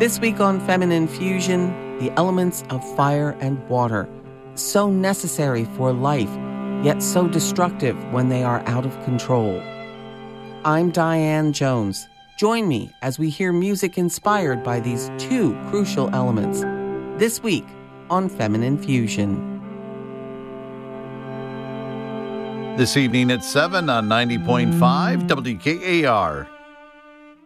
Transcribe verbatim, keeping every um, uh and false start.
This week on Feminine Fusion, the elements of fire and water, so necessary for life, yet so destructive when they are out of control. I'm Diane Jones. Join me as we hear music inspired by these two crucial elements. This week on Feminine Fusion. This evening at seven on ninety point five W K A R.